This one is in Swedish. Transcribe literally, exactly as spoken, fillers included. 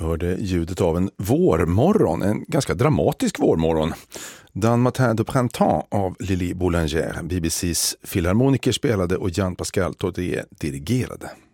hörde ljudet av en vårmorgon, en ganska dramatisk vårmorgon. Dans Matin de Printemps av Lili Boulanger, B B C:s filharmoniker spelade och Jean-Pascal Taudier dirigerade.